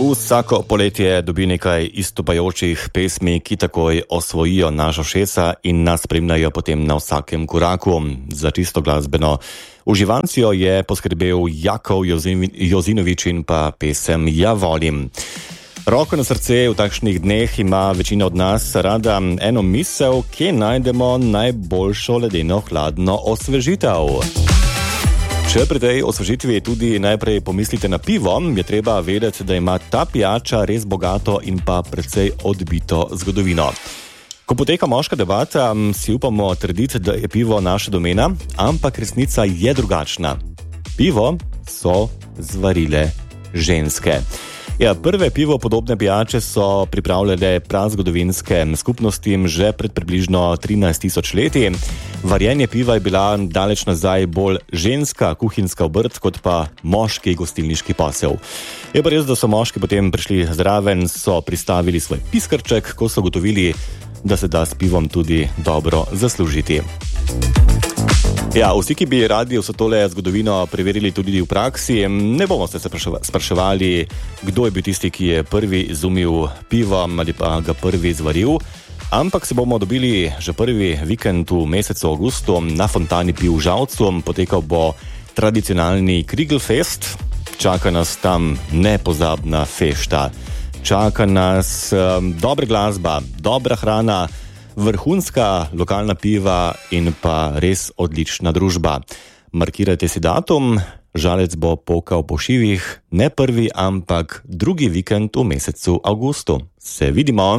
Vsako poletje dobi nekaj izstopajočih pesmi, ki takoj osvojijo našo šesa in nas spremljajo potem na vsakem koraku. Za čisto glasbeno uživancijo je poskrbel Jakov Jozinovič in pa pesem Ja volim. Roko na srce, v takšnih dneh ima večina od nas rada eno misel, kje najdemo najboljšo ledeno hladno osvežitev. Če pri tej osvežitvi tudi najprej pomislite na pivo, je treba vedeti, da ima ta pijača res bogato in pa precej odbito zgodovino. Ko poteka moška debata, si upamo trditi, da je pivo naša domena, ampak resnica je drugačna. Pivo so zvarile ženske. Ja, prve pivo podobne pijače so pripravljale prazgodovinske skupnosti že pred približno 13.000 leti. Varjenje piva je bila daleč nazaj bolj ženska kuhinjska obrt kot pa moški gostilniški posel. Je pa res, da so moški potem prišli zraven, so pristavili svoj piskrček, ko so gotovili, da se da s pivom tudi dobro zaslužiti. Ja, vsi, ki bi radi vso tole zgodovino preverili tudi v praksi, ne bomo se spraševali, kdo je bil tisti, ki je prvi izumil pivo ali pa ga prvi zvaril, ampak se bomo dobili že prvi vikend v mesecu avgustu na fontani piv v Žalcu. Potekal bo tradicionalni Krigelfest, čaka nas tam nepozabna fešta, čaka nas dobra glasba, dobra hrana, vrhunska lokalna piva in pa res odlična družba. Markirajte si datum, Žalec bo pokal po šivih, ne prvi, ampak drugi vikend v mesecu avgustu. Se vidimo!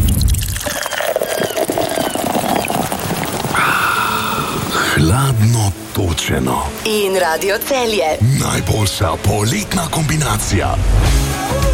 Hladno točeno in Radio Celje. Najboljša poletna kombinacija.